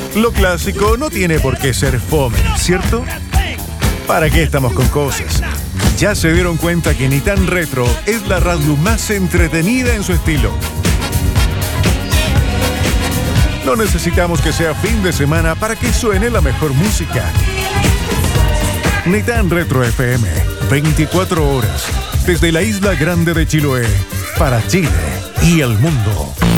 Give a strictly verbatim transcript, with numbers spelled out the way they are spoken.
Lo clásico no tiene por qué ser fome, ¿cierto? ¿Para qué estamos con cosas? Ya se dieron cuenta que Ni Tan Retro es la radio más entretenida en su estilo. No necesitamos que sea fin de semana para que suene la mejor música. Ni Tan Retro F M, veinticuatro horas, desde la isla grande de Chiloé, para Chile y el mundo.